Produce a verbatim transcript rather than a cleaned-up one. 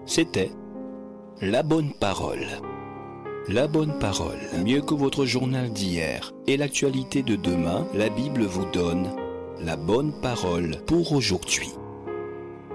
C'était La Bonne Parole. La Bonne Parole, mieux que votre journal d'hier et l'actualité de demain, la Bible vous donne la bonne parole pour aujourd'hui.